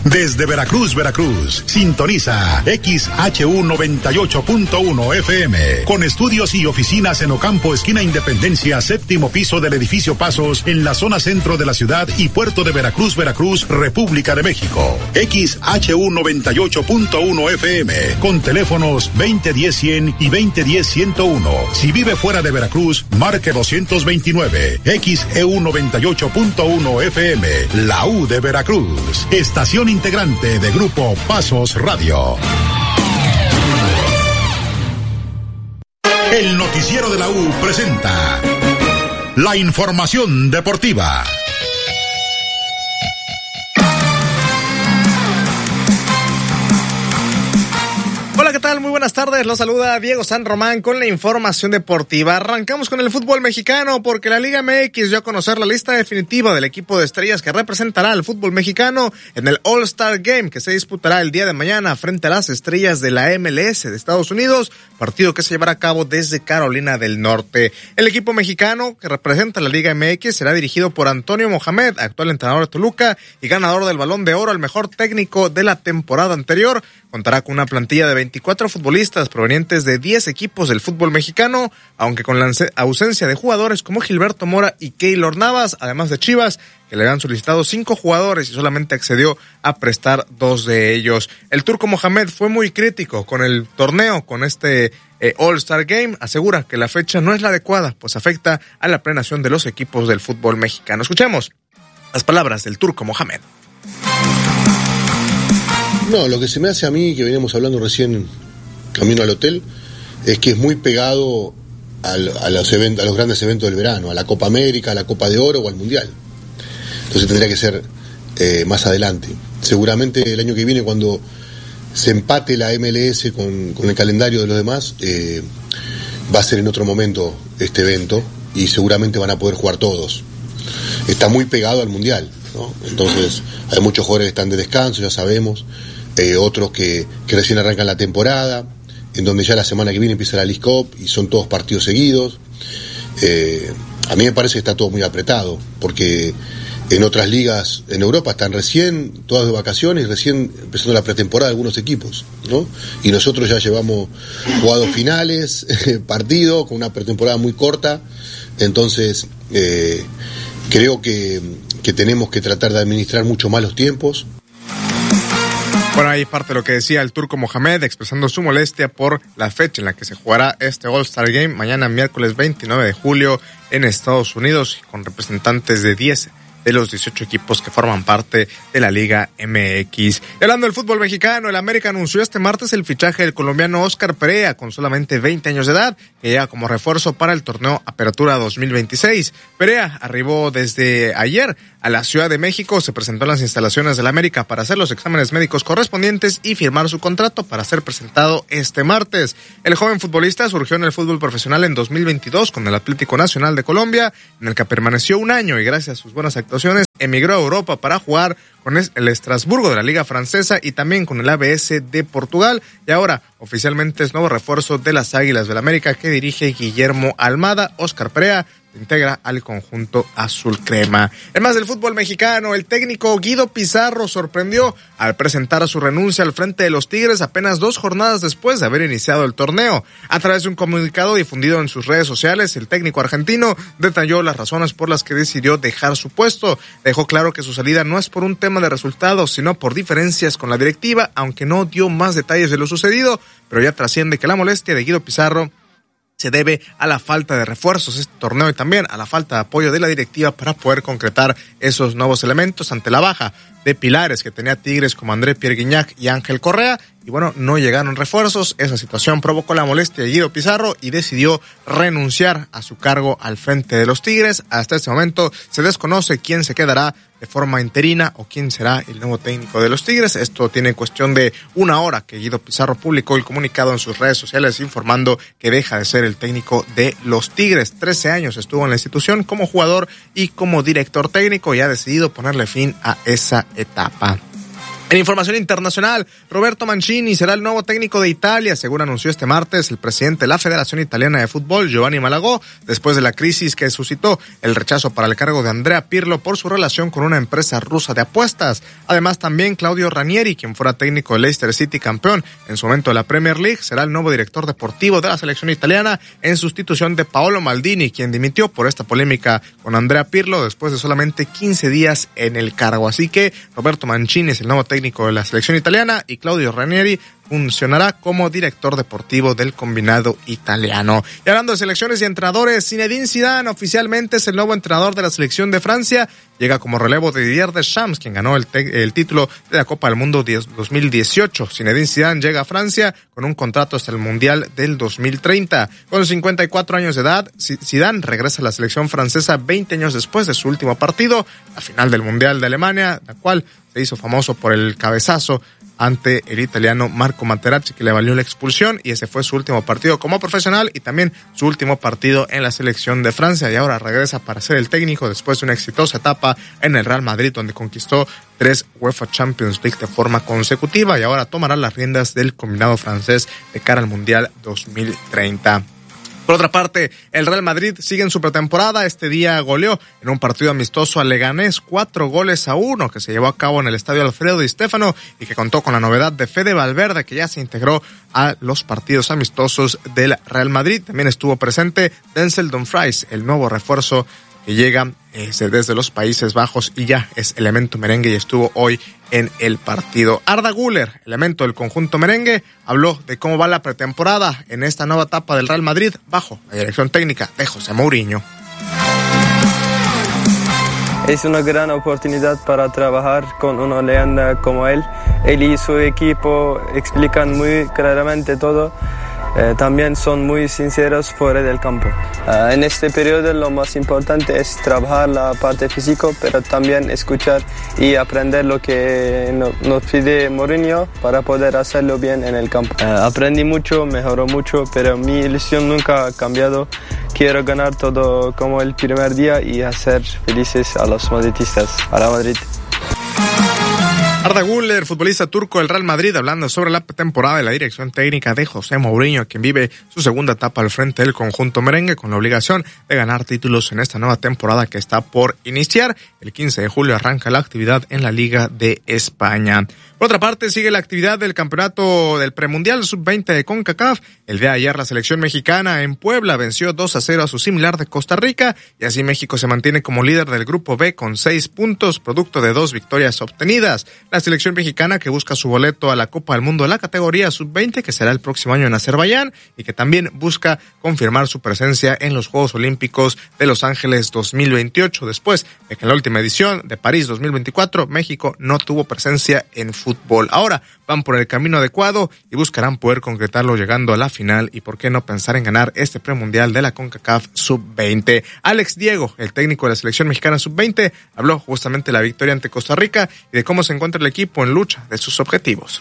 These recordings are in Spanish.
Desde Veracruz, Veracruz, sintoniza XHU 98.1 FM, con estudios y oficinas en Ocampo, esquina Independencia, séptimo piso del edificio Pasos, en la zona centro de la ciudad y puerto de Veracruz, Veracruz, República de México. XHU 98.1 FM, con teléfonos 2010-100 y 2010-101. Si vive fuera de Veracruz, marque 229. XEU 98.1 FM, la U de Veracruz, estación integrante de Grupo Pasos Radio. El noticiero de la U presenta la información deportiva. Hola, ¿qué tal? Muy buenas tardes. Los saluda Diego San Román con la información deportiva. Arrancamos con el fútbol mexicano porque la Liga MX dio a conocer la lista definitiva del equipo de estrellas que representará al fútbol mexicano en el All-Star Game que se disputará el día de mañana frente a las estrellas de la MLS de Estados Unidos, partido que se llevará a cabo desde Carolina del Norte. El equipo mexicano que representa a la Liga MX será dirigido por Antonio Mohamed, actual entrenador de Toluca y ganador del Balón de Oro al mejor técnico de la temporada anterior. Contará con una plantilla de 24 futbolistas provenientes de 10 equipos del fútbol mexicano, aunque con la ausencia de jugadores como Gilberto Mora y Keylor Navas, además de Chivas, que le habían solicitado 5 jugadores y solamente accedió a prestar 2 de ellos. El turco Mohamed fue muy crítico con el torneo, con este All-Star Game. Asegura que la fecha no es la adecuada, pues afecta a la planeación de los equipos del fútbol mexicano. Escuchemos las palabras del turco Mohamed. No, lo que se me hace a mí, que veníamos hablando recién camino al hotel, es que es muy pegado a los grandes eventos del verano, a la Copa América, a la Copa de Oro o al Mundial. Entonces tendría que ser más adelante. Seguramente el año que viene, cuando se empate la MLS con el calendario de los demás, va a ser en otro momento este evento y seguramente van a poder jugar todos. Está muy pegado al Mundial, ¿no? Entonces hay muchos jugadores que están de descanso, ya sabemos. Otros que recién arrancan la temporada, en donde ya la semana que viene empieza la League Cup y son todos partidos seguidos. A mí me parece que está todo muy apretado, porque en otras ligas en Europa están recién todas de vacaciones, recién empezando la pretemporada de algunos equipos, ¿no? Y nosotros ya llevamos jugados finales, partido, con una pretemporada muy corta. Entonces creo que tenemos que tratar de administrar mucho más los tiempos. Bueno, ahí parte de lo que decía el turco Mohamed, expresando su molestia por la fecha en la que se jugará este All-Star Game, mañana miércoles 29 de julio en Estados Unidos, con representantes de 10 de los 18 equipos que forman parte de la Liga MX. Y hablando del fútbol mexicano, el América anunció este martes el fichaje del colombiano Óscar Perea, con solamente 20 años de edad, que llega como refuerzo para el torneo Apertura 2026. Perea arribó desde ayer a la Ciudad de México, se presentó en las instalaciones del América para hacer los exámenes médicos correspondientes y firmar su contrato para ser presentado este martes. El joven futbolista surgió en el fútbol profesional en 2022 con el Atlético Nacional de Colombia, en el que permaneció un año y gracias a sus buenas actuaciones emigró a Europa para jugar con el Estrasburgo de la Liga Francesa y también con el ABS de Portugal, y ahora oficialmente es nuevo refuerzo de las Águilas del América que dirige Guillermo Almada. Óscar Perea integra al conjunto azul crema. En más del fútbol mexicano, el técnico Guido Pizarro sorprendió al presentar su renuncia al frente de los Tigres apenas 2 jornadas después de haber iniciado el torneo. A través de un comunicado difundido en sus redes sociales, el técnico argentino detalló las razones por las que decidió dejar su puesto. Dejó claro que su salida no es por un tema de resultados, sino por diferencias con la directiva, aunque no dio más detalles de lo sucedido, pero ya trasciende que la molestia de Guido Pizarro se debe a la falta de refuerzos este torneo y también a la falta de apoyo de la directiva para poder concretar esos nuevos elementos ante la baja de pilares que tenía Tigres como André Pierre Guignac y Ángel Correa. Y bueno, no llegaron refuerzos. Esa situación provocó la molestia de Guido Pizarro y decidió renunciar a su cargo al frente de los Tigres. Hasta este momento se desconoce quién se quedará de forma interina o quién será el nuevo técnico de los Tigres. Esto tiene cuestión de una hora que Guido Pizarro publicó el comunicado en sus redes sociales informando que deja de ser el técnico de los Tigres. 13 años estuvo en la institución como jugador y como director técnico y ha decidido ponerle fin a esa etapa. En información internacional, Roberto Mancini será el nuevo técnico de Italia, según anunció este martes el presidente de la Federación Italiana de Fútbol, Giovanni Malagò, después de la crisis que suscitó el rechazo para el cargo de Andrea Pirlo por su relación con una empresa rusa de apuestas. Además, también Claudio Ranieri, quien fuera técnico de Leicester City, campeón en su momento de la Premier League, será el nuevo director deportivo de la selección italiana en sustitución de Paolo Maldini, quien dimitió por esta polémica con Andrea Pirlo después de solamente 15 días en el cargo. Así que Roberto Mancini es el nuevo técnico de la selección italiana y Claudio Ranieri funcionará como director deportivo del combinado italiano. Y hablando de selecciones y entrenadores, Zinedine Zidane oficialmente es el nuevo entrenador de la selección de Francia. Llega como relevo de Didier Deschamps, quien ganó el título de la Copa del Mundo 2018. Zinedine Zidane llega a Francia con un contrato hasta el Mundial del 2030. Con 54 años de edad, Zidane regresa a la selección francesa 20 años después de su último partido, la final del Mundial de Alemania, la cual se hizo famoso por el cabezazo ante el italiano Marco Materazzi, que le valió la expulsión, y ese fue su último partido como profesional y también su último partido en la selección de Francia, y ahora regresa para ser el técnico después de una exitosa etapa en el Real Madrid, donde conquistó 3 UEFA Champions League de forma consecutiva, y ahora tomará las riendas del combinado francés de cara al Mundial 2030. Por otra parte, el Real Madrid sigue en su pretemporada. Este día goleó en un partido amistoso al Leganés 4-1 que se llevó a cabo en el estadio Alfredo Di Stéfano y que contó con la novedad de Fede Valverde, que ya se integró a los partidos amistosos del Real Madrid. También estuvo presente Denzel Dumfries, el nuevo refuerzo que llega desde los Países Bajos y ya es elemento merengue y estuvo hoy en el partido. Arda Güler, elemento del conjunto merengue, habló de cómo va la pretemporada en esta nueva etapa del Real Madrid bajo la dirección técnica de José Mourinho. Es una gran oportunidad para trabajar con una leyenda como él. Él y su equipo explican muy claramente todo. También son muy sinceros fuera del campo. En este periodo lo más importante es trabajar la parte física, pero también escuchar y aprender lo que nos pide Mourinho para poder hacerlo bien en el campo. Aprendí mucho, mejoró mucho, pero mi ilusión nunca ha cambiado. Quiero ganar todo como el primer día y hacer felices a los madridistas. A la Madrid. Arda Güler, futbolista turco del Real Madrid, hablando sobre la temporada de la dirección técnica de José Mourinho, quien vive su segunda etapa al frente del conjunto merengue con la obligación de ganar títulos en esta nueva temporada que está por iniciar. El 15 de julio arranca la actividad en la Liga de España. Por otra parte, sigue la actividad del campeonato del premundial sub-20 de CONCACAF. El día de ayer la selección mexicana en Puebla venció 2-0 a su similar de Costa Rica y así México se mantiene como líder del grupo B con 6 puntos, producto de 2 victorias obtenidas. La selección mexicana que busca su boleto a la Copa del Mundo de la categoría sub-20 que será el próximo año en Azerbaiyán y que también busca confirmar su presencia en los Juegos Olímpicos de Los Ángeles 2028 después de que en la última edición de París 2024 México no tuvo presencia en fútbol. Ahora van por el camino adecuado y buscarán poder concretarlo llegando a la final y por qué no pensar en ganar este premundial de la CONCACAF sub-20. Alex Diego, el técnico de la selección mexicana sub-20, habló justamente de la victoria ante Costa Rica y de cómo se encuentra el equipo en lucha de sus objetivos.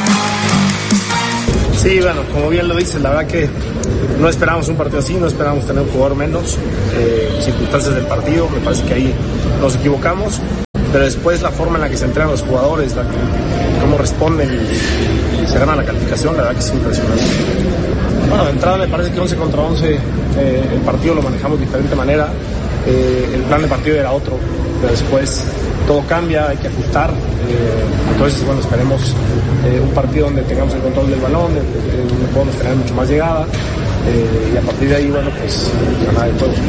Sí, bueno, como bien lo dices, la verdad que no esperábamos un partido así, no esperábamos tener un jugador menos, circunstancias del partido, me parece que ahí nos equivocamos, pero después la forma en la que se entrenan los jugadores, cómo responden y se ganan la calificación, la verdad que es impresionante. Bueno, de entrada me parece que 11 contra 11 el partido lo manejamos de diferente manera, el plan de partido era otro, pero después todo cambia, hay que ajustar, entonces bueno, esperemos un partido donde tengamos el control del balón, donde podamos tener mucho más llegada y a partir de ahí, bueno, pues ganar el juego.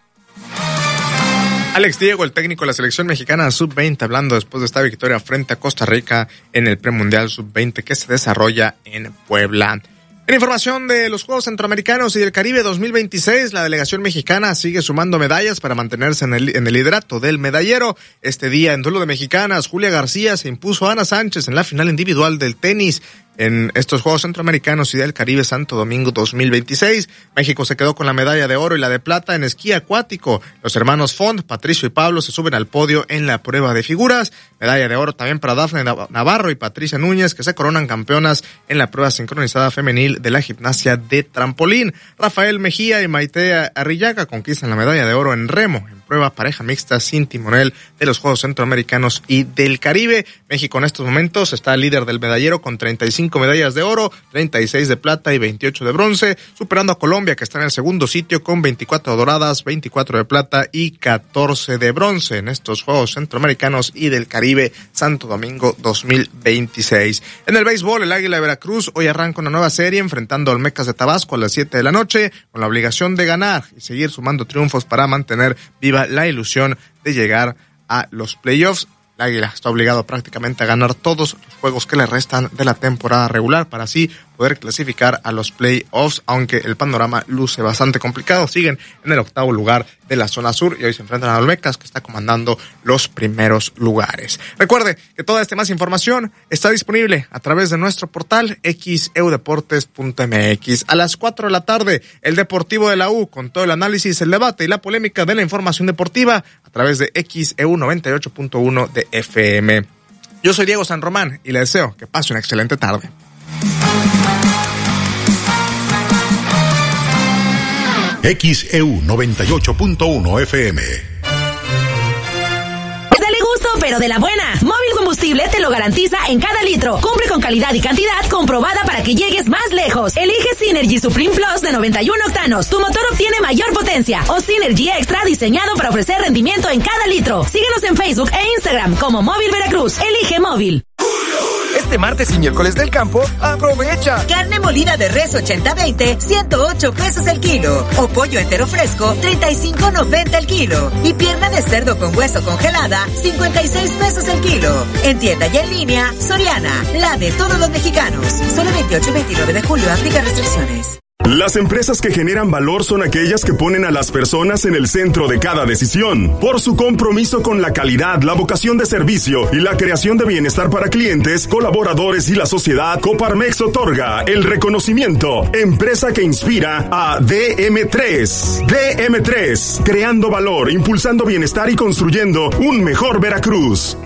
Alex Diego, el técnico de la selección mexicana sub-20, hablando después de esta victoria frente a Costa Rica en el premundial sub-20 que se desarrolla en Puebla. En información de los Juegos Centroamericanos y del Caribe 2026, la delegación mexicana sigue sumando medallas para mantenerse en el liderato del medallero. Este día, en duelo de mexicanas, Julia García se impuso a Ana Sánchez en la final individual del tenis. En estos Juegos Centroamericanos y del Caribe Santo Domingo 2026, México se quedó con la medalla de oro y la de plata en esquí acuático. Los hermanos Font, Patricio y Pablo se suben al podio en la prueba de figuras. Medalla de oro también para Dafne Navarro y Patricia Núñez, que se coronan campeonas en la prueba sincronizada femenil de la gimnasia de trampolín. Rafael Mejía y Maite Arrillaga conquistan la medalla de oro en remo, en prueba pareja mixta sin timonel de los Juegos Centroamericanos y del Caribe. México en estos momentos está líder del medallero con 35 medallas de oro, 36 de plata y 28 de bronce, superando a Colombia, que está en el segundo sitio con 24 doradas, 24 de plata y 14 de bronce en estos Juegos Centroamericanos y del Caribe Santo Domingo 2026. En el béisbol, el Águila de Veracruz hoy arranca una nueva serie enfrentando al Mecas de Tabasco a las 7 de la noche, con la obligación de ganar y seguir sumando triunfos para mantener viva la ilusión de llegar a los playoffs. El Águila está obligado prácticamente a ganar todos los juegos que le restan de la temporada regular para así poder clasificar a los playoffs, aunque el panorama luce bastante complicado. Siguen en el 8º lugar de la zona sur y hoy se enfrentan a Olmecas, que está comandando los primeros lugares. Recuerde que toda esta más información está disponible a través de nuestro portal xeudeportes.mx. A las 4 de la tarde, el Deportivo de la U, con todo el análisis, el debate y la polémica de la información deportiva a través de XEU 98.1 de FM. Yo soy Diego San Román y le deseo que pase una excelente tarde. XEU 98.1 FM. Dale gusto, pero de la buena. Móvil Combustible te lo garantiza en cada litro. Cumple con calidad y cantidad comprobada para que llegues más lejos. Elige Synergy Supreme Plus de 91 octanos. Tu motor obtiene mayor potencia. O Synergy Extra, diseñado para ofrecer rendimiento en cada litro. Síguenos en Facebook e Instagram como Móvil Veracruz. Elige Móvil. Este martes y miércoles del campo, aprovecha. Carne molida de res 80-20, 108 pesos el kilo. O pollo entero fresco, 35.90 el kilo. Y pierna de cerdo con hueso congelada, 56 pesos el kilo. En tienda y en línea, Soriana, la de todos los mexicanos. Solo 28 y 29 de julio, aplica restricciones. Las empresas que generan valor son aquellas que ponen a las personas en el centro de cada decisión. Por su compromiso con la calidad, la vocación de servicio y la creación de bienestar para clientes, colaboradores y la sociedad, Coparmex otorga el reconocimiento Empresa que inspira a DM3. DM3, creando valor, impulsando bienestar y construyendo un mejor Veracruz.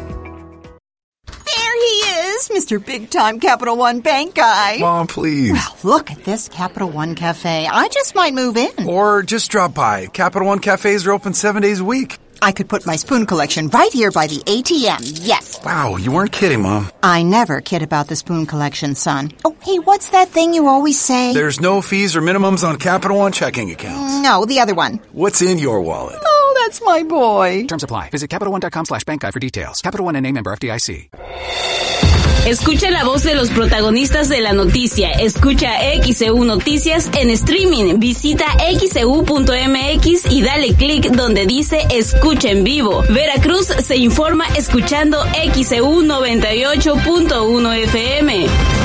Mr. Big Time Capital One Bank guy. Mom, please. Well, look at this Capital One Cafe. I just might move in. Or just drop by. Capital One cafes are open 7 days a week. I could put my spoon collection right here by the ATM, yes. Wow, you weren't kidding, Mom. I never kid about the spoon collection, son. Oh, hey, what's that thing you always say? There's no fees or minimums on Capital One checking accounts. No, the other one. What's in your wallet? Oh, that's my boy. Terms apply. Visit CapitalOne.com/bankguide for details. Capital One NA, member FDIC. Escucha la voz de los protagonistas de la noticia. Escucha XEU Noticias en streaming. Visita xeu.mx y dale clic donde dice Escucha en vivo. Veracruz se informa escuchando XEU 98.1 FM.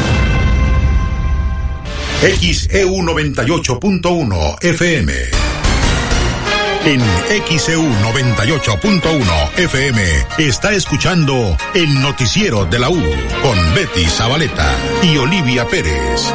XEU 98.1 FM. En XEU 98.1 FM está escuchando el noticiero de la U con Betty Zabaleta y Olivia Pérez.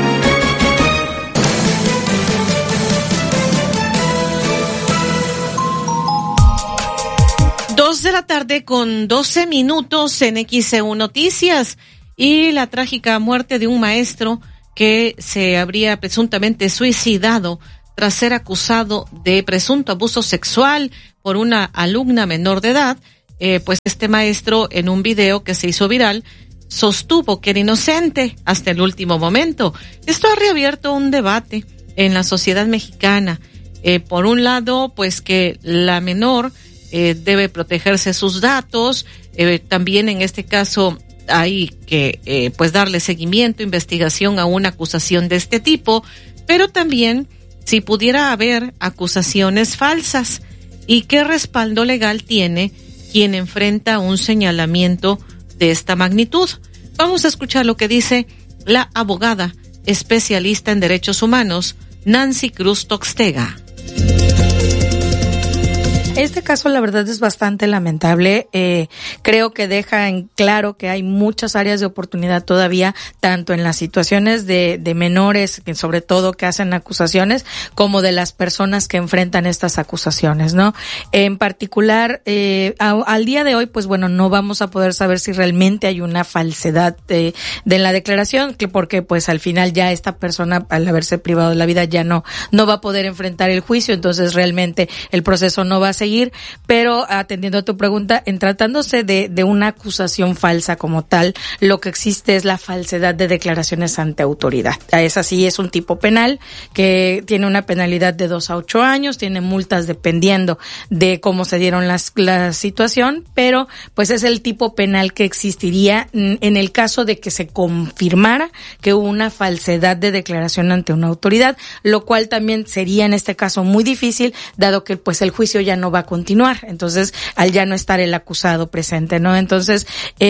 De la tarde con 12 minutos en XEU Noticias. Y la trágica muerte de un maestro que se habría presuntamente suicidado tras ser acusado de presunto abuso sexual por una alumna menor de edad. Pues este maestro, en un video que se hizo viral, sostuvo que era inocente hasta el último momento. Esto ha reabierto un debate en la sociedad mexicana. Por un lado, pues que la menor debe protegerse sus datos. También en este caso hay que pues darle seguimiento, investigación a una acusación de este tipo, pero también si pudiera haber acusaciones falsas y qué respaldo legal tiene quien enfrenta un señalamiento de esta magnitud. Vamos a escuchar lo que dice la abogada especialista en derechos humanos, Nancy Cruz Toxtega. Este caso, la verdad, es bastante lamentable. Creo que deja en claro que hay muchas áreas de oportunidad todavía, tanto en las situaciones de menores, que sobre todo que hacen acusaciones, como de las personas que enfrentan estas acusaciones, ¿no? En particular, al día de hoy, pues bueno, no vamos a poder saber si realmente hay una falsedad de la declaración, porque pues al final ya esta persona, al haberse privado de la vida, ya no va a poder enfrentar el juicio, entonces realmente el proceso no va a seguir. seguir, pero atendiendo a tu pregunta, en tratándose de una acusación falsa como tal, lo que existe es la falsedad de declaraciones ante autoridad. Esa sí es un tipo penal que tiene una penalidad de 2 a 8 años, tiene multas dependiendo de cómo se dieron la situación, pero pues es el tipo penal que existiría en el caso de que se confirmara que hubo una falsedad de declaración ante una autoridad, lo cual también sería en este caso muy difícil, dado que pues el juicio ya no va a continuar, entonces al ya no estar el acusado presente, ¿no? Entonces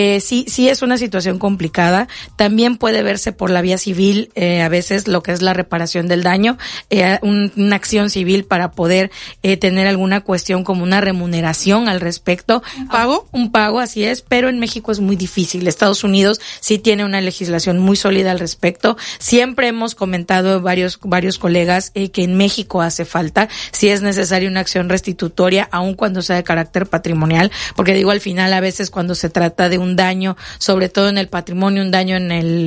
sí es una situación complicada. También puede verse por la vía civil, a veces lo que es la reparación del daño, una acción civil para poder tener alguna cuestión como una remuneración al respecto. ¿Un pago? Un pago, así es, pero en México es muy difícil. Estados Unidos sí tiene una legislación muy sólida al respecto. Siempre hemos comentado varios colegas que en México hace falta, si es necesaria una acción restitutoria, aun cuando sea de carácter patrimonial, porque digo, al final a veces cuando se trata de un daño, sobre todo en el patrimonio, un daño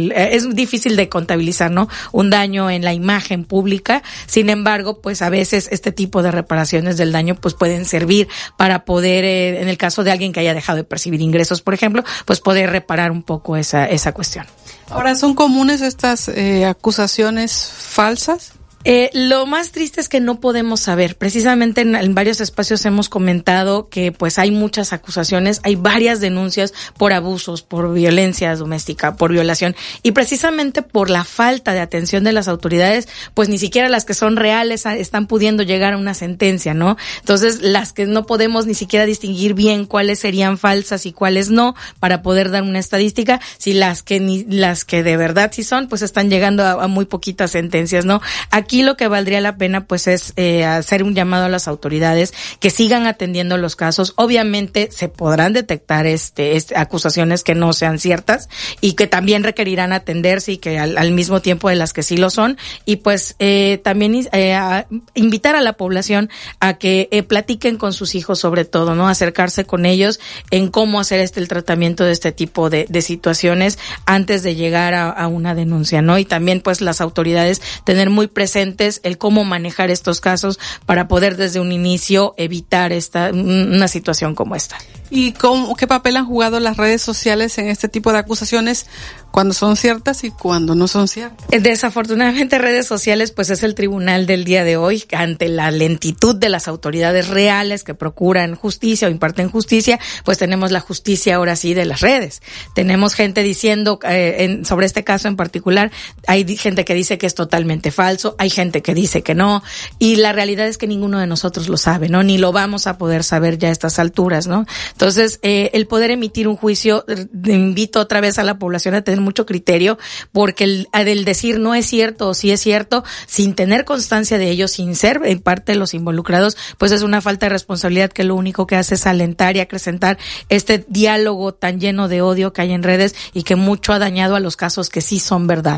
es difícil de contabilizar, ¿no? Un daño en la imagen pública. Sin embargo, pues a veces este tipo de reparaciones del daño pues pueden servir para poder, en el caso de alguien que haya dejado de percibir ingresos, por ejemplo, pues poder reparar un poco esa cuestión. Ahora, ¿son comunes estas acusaciones falsas? Lo más triste es que no podemos saber. Precisamente en varios espacios hemos comentado que pues hay muchas acusaciones, hay varias denuncias por abusos, por violencia doméstica, por violación, y precisamente por la falta de atención de las autoridades, pues ni siquiera las que son reales están pudiendo llegar a una sentencia, ¿no? Entonces, las que no podemos ni siquiera distinguir bien cuáles serían falsas y cuáles no, para poder dar una estadística, si las que de verdad sí son, pues están llegando a muy poquitas sentencias, ¿no? Aquí lo que valdría la pena pues es hacer un llamado a las autoridades que sigan atendiendo los casos. Obviamente se podrán detectar acusaciones que no sean ciertas y que también requerirán atenderse y que al mismo tiempo de las que sí lo son, y pues también invitar a la población a que platiquen con sus hijos, sobre todo, ¿no? Acercarse con ellos en cómo hacer el tratamiento de este tipo de situaciones antes de llegar a una denuncia, ¿no? Y también pues las autoridades tener muy presente el cómo manejar estos casos para poder desde un inicio evitar una situación como esta. ¿Y qué papel han jugado las redes sociales en este tipo de acusaciones, cuando son ciertas y cuando no son ciertas? Desafortunadamente, redes sociales pues es el tribunal del día de hoy. Ante la lentitud de las autoridades reales que procuran justicia o imparten justicia, pues tenemos la justicia ahora sí de las redes. Tenemos gente diciendo, sobre este caso en particular, hay gente que dice que es totalmente falso, hay gente que dice que no, y la realidad es que ninguno de nosotros lo sabe, ¿no? Ni lo vamos a poder saber ya a estas alturas, ¿no? Entonces, el poder emitir un juicio, invito otra vez a la población a tener mucho criterio, porque el decir no es cierto o sí es cierto, sin tener constancia de ello, sin ser en parte de los involucrados, pues es una falta de responsabilidad que lo único que hace es alentar y acrecentar este diálogo tan lleno de odio que hay en redes y que mucho ha dañado a los casos que sí son verdad.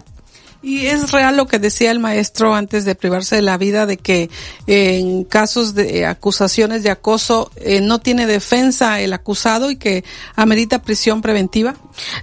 Y es real lo que decía el maestro antes de privarse de la vida, de que en casos de acusaciones de acoso no tiene defensa el acusado y que amerita prisión preventiva.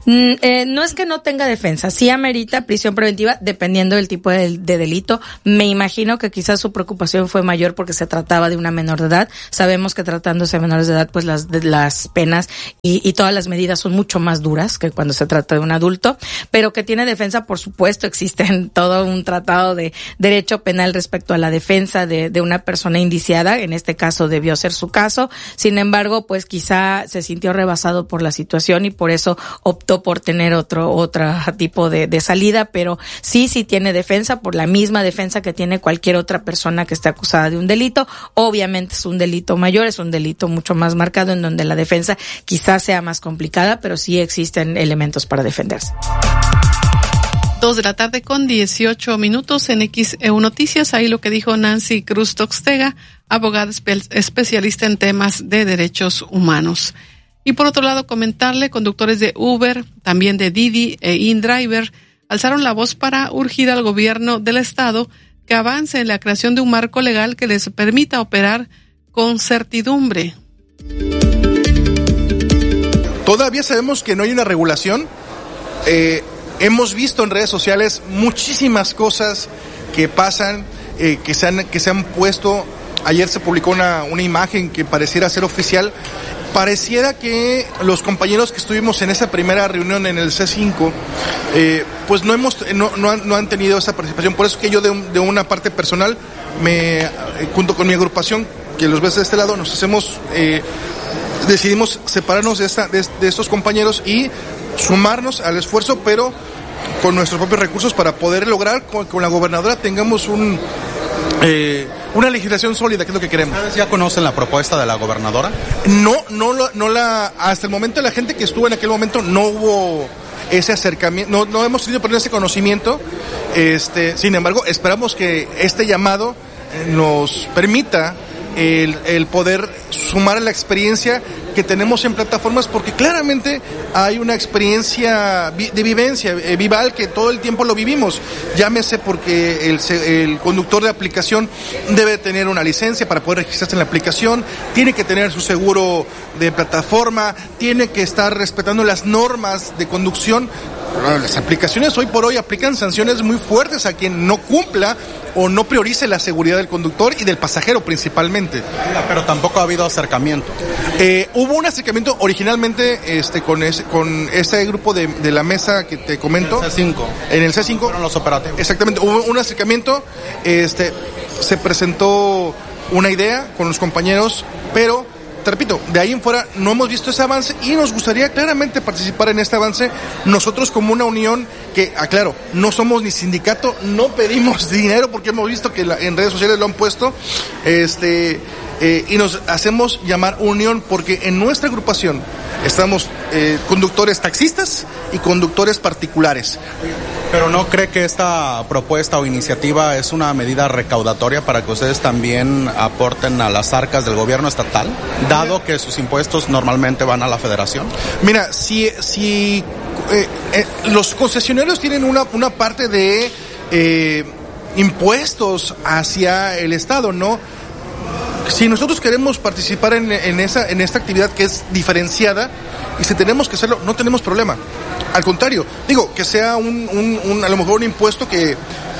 No es que no tenga defensa, sí amerita prisión preventiva dependiendo del tipo de delito. Me imagino que quizás su preocupación fue mayor porque se trataba de una menor de edad. Sabemos que tratándose de menores de edad, pues las penas y todas las medidas son mucho más duras que cuando se trata de un adulto, pero que tiene defensa, por supuesto, existe en todo un tratado de derecho penal respecto a la defensa de una persona indiciada. En este caso debió ser su caso. Sin embargo, pues quizá se sintió rebasado por la situación y por eso optó por tener otro tipo de salida, pero sí tiene defensa, por la misma defensa que tiene cualquier otra persona que esté acusada de un delito. Obviamente es un delito mayor, es un delito mucho más marcado en donde la defensa quizás sea más complicada, pero sí existen elementos para defenderse. 2:18 p.m. en XEU Noticias. Ahí lo que dijo Nancy Cruz Toxtega, abogada especialista en temas de derechos humanos. Y por otro lado, comentarle, conductores de Uber, también de Didi e InDriver, alzaron la voz para urgir al gobierno del estado que avance en la creación de un marco legal que les permita operar con certidumbre. Todavía sabemos que no hay una regulación. Hemos visto en redes sociales muchísimas cosas que pasan, que se han puesto ayer se publicó una imagen que pareciera ser oficial. Pareciera que los compañeros que estuvimos en esa primera reunión en el C5, pues no han tenido esa participación. Por eso que yo de una parte personal, junto con mi agrupación, que los ves de este lado, decidimos separarnos de estos compañeros y sumarnos al esfuerzo, pero con nuestros propios recursos, para poder lograr con la gobernadora tengamos una legislación sólida, que es lo que queremos. ¿Ustedes ya conocen la propuesta de la gobernadora? Hasta el momento, la gente que estuvo en aquel momento no hubo ese acercamiento, no hemos tenido por ese conocimiento. Sin embargo, esperamos que este llamado nos permita el poder sumar a la experiencia que tenemos en plataformas, porque claramente hay una experiencia de vivencia vival que todo el tiempo lo vivimos. Llámese porque el conductor de aplicación debe tener una licencia para poder registrarse en la aplicación, tiene que tener su seguro de plataforma, tiene que estar respetando las normas de conducción. Las aplicaciones hoy por hoy aplican sanciones muy fuertes a quien no cumpla o no priorice la seguridad del conductor y del pasajero principalmente. Pero tampoco ha habido acercamiento. Hubo un acercamiento originalmente con ese grupo de la mesa que te comento. En el C5. Fueron los operativos. Exactamente, hubo un acercamiento, se presentó una idea con los compañeros, pero te repito, de ahí en fuera no hemos visto ese avance y nos gustaría claramente participar en este avance. Nosotros como una unión que, aclaro, no somos ni sindicato, no pedimos dinero porque hemos visto que en redes sociales lo han puesto, y nos hacemos llamar unión porque en nuestra agrupación estamos conductores taxistas y conductores particulares. ¿Pero no cree que esta propuesta o iniciativa es una medida recaudatoria para que ustedes también aporten a las arcas del gobierno estatal, dado que sus impuestos normalmente van a la federación? Mira, si los concesionarios tienen una parte de impuestos hacia el Estado, ¿no? Si nosotros queremos participar en esta actividad que es diferenciada, y si tenemos que hacerlo, no tenemos problema. Al contrario, digo, que sea a lo mejor un impuesto que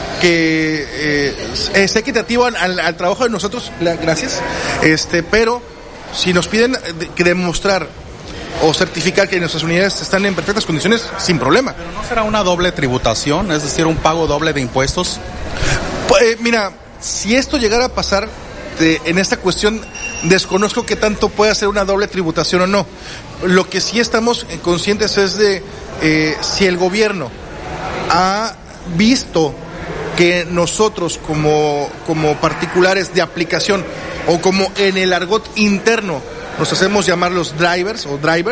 es equitativo al trabajo de nosotros, gracias, pero si nos piden que demostrar o certificar que nuestras unidades están en perfectas condiciones, sin problema. ¿Pero no será una doble tributación, es decir, un pago doble de impuestos? Mira, si esto llegara a pasar, en esta cuestión desconozco qué tanto puede ser una doble tributación o no. Lo que sí estamos conscientes es de si el gobierno ha visto que nosotros como particulares de aplicación o como en el argot interno nos hacemos llamar los drivers,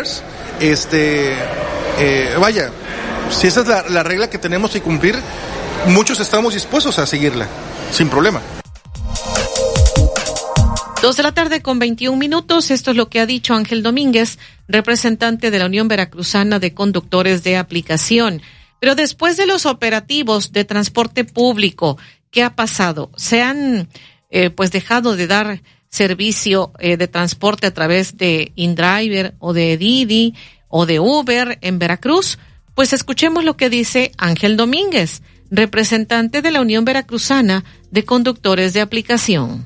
vaya, si esa es la regla que tenemos que cumplir, muchos estamos dispuestos a seguirla, sin problema. 2:21 p.m. Esto es lo que ha dicho Ángel Domínguez, representante de la Unión Veracruzana de Conductores de Aplicación. Pero después de los operativos de transporte público, ¿qué ha pasado? ¿Se han dejado de dar servicio de transporte a través de InDriver o de Didi o de Uber en Veracruz? Pues escuchemos lo que dice Ángel Domínguez, representante de la Unión Veracruzana de Conductores de Aplicación.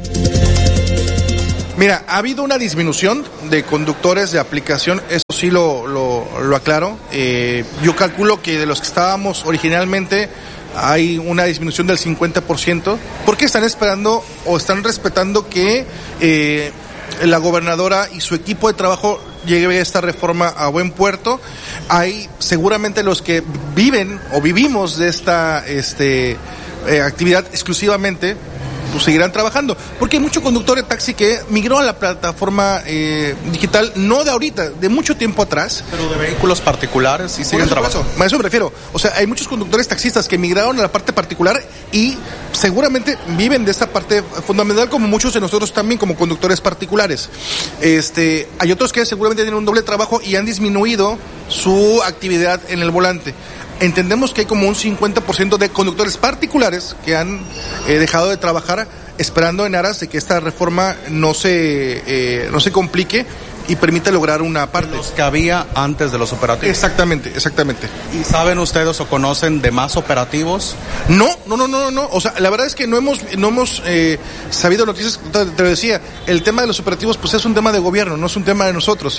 Mira, ha habido una disminución de conductores de aplicación, eso sí lo aclaro. Yo calculo que de los que estábamos originalmente hay una disminución del 50%, porque están esperando o están respetando que la gobernadora y su equipo de trabajo lleve esta reforma a buen puerto. Hay seguramente los que viven o vivimos de esta actividad exclusivamente, pues seguirán trabajando, porque hay mucho conductor de taxi que migró a la plataforma digital, no de ahorita, de mucho tiempo atrás. Pero de vehículos particulares y siguen trabajando. A eso me refiero. O sea, hay muchos conductores taxistas que migraron a la parte particular y seguramente viven de esta parte fundamental, como muchos de nosotros también como conductores particulares. Hay otros que seguramente tienen un doble trabajo y han disminuido su actividad en el volante. Entendemos que hay como un 50% de conductores particulares que han dejado de trabajar esperando en aras de que esta reforma no se complique y permite lograr una parte. Los que había antes de los operativos. Exactamente. ¿Y saben ustedes o conocen de más operativos? No. O sea, la verdad es que no hemos sabido noticias. Te decía, el tema de los operativos pues es un tema de gobierno, no es un tema de nosotros.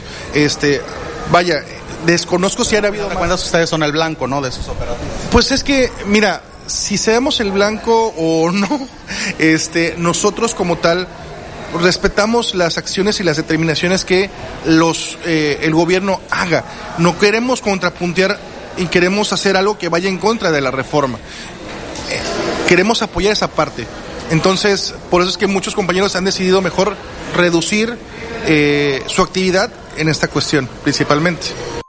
Desconozco si han habido más. ¿Cuántos ustedes son el blanco, no, de esos operativos? Pues es que, mira, si seamos el blanco o no, nosotros como tal respetamos las acciones y las determinaciones que el gobierno haga. No queremos contrapuntear y queremos hacer algo que vaya en contra de la reforma. Queremos apoyar esa parte. Entonces, por eso es que muchos compañeros han decidido mejor reducir su actividad en esta cuestión, principalmente.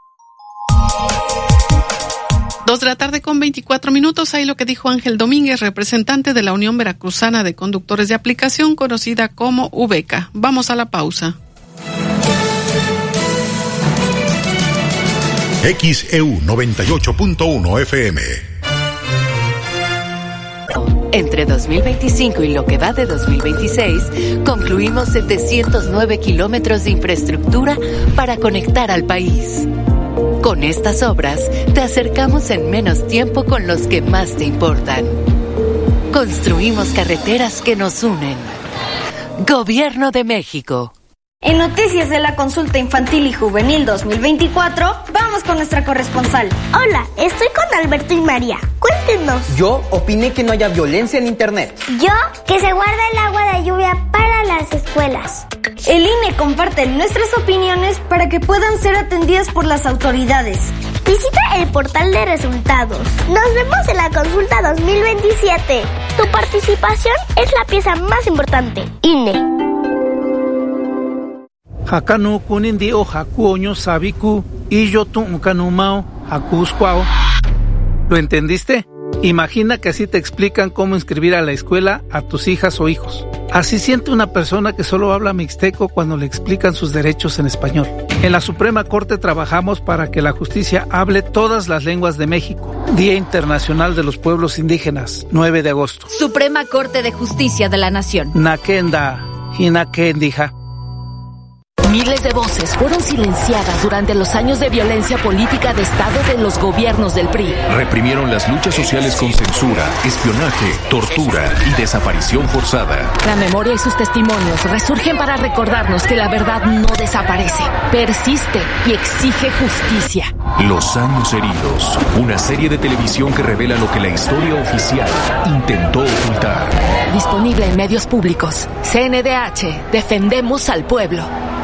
2:24 p.m. Ahí lo que dijo Ángel Domínguez, representante de la Unión Veracruzana de Conductores de Aplicación, conocida como UVECA. Vamos a la pausa. XEU 98.1 FM. Entre 2025 y lo que va de 2026, concluimos 709 kilómetros de infraestructura para conectar al país. Con estas obras, te acercamos en menos tiempo con los que más te importan. Construimos carreteras que nos unen. Gobierno de México. En Noticias de la Consulta Infantil y Juvenil 2024, vamos con nuestra corresponsal. Hola, estoy con Alberto y María. Cuéntenos. Yo opiné que no haya violencia en Internet. Yo, que se guarde el agua de lluvia para las escuelas. El INE comparte nuestras opiniones para que puedan ser atendidas por las autoridades. Visita el portal de resultados. Nos vemos en la consulta 2027. Tu participación es la pieza más importante. INE. Hakanu kunindi o hakuoño sabiku y yo tu ukanumao hakuskwao. ¿Lo entendiste? Imagina que así te explican cómo inscribir a la escuela a tus hijas o hijos. Así siente una persona que solo habla mixteco cuando le explican sus derechos en español. En la Suprema Corte trabajamos para que la justicia hable todas las lenguas de México. Día Internacional de los Pueblos Indígenas, 9 de agosto. Suprema Corte de Justicia de la Nación. Nakenda, hinakendija. Miles de voces fueron silenciadas durante los años de violencia política de Estado de los gobiernos del PRI. Reprimieron las luchas sociales con censura, espionaje, tortura y desaparición forzada. La memoria y sus testimonios resurgen para recordarnos que la verdad no desaparece, persiste y exige justicia. Los años heridos, una serie de televisión que revela lo que la historia oficial intentó ocultar. Disponible en medios públicos. CNDH, defendemos al pueblo.